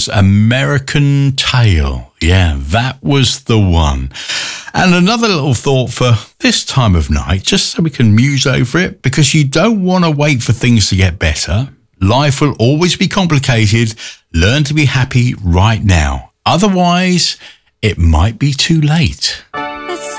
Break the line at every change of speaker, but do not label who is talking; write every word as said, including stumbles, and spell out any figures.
was American Tail. Yeah, that was the one. And another little thought for this time of night, just so we can muse over it, because you don't want to wait for things to get better. Life will always be complicated. Learn to be happy right now. Otherwise, it might be too late.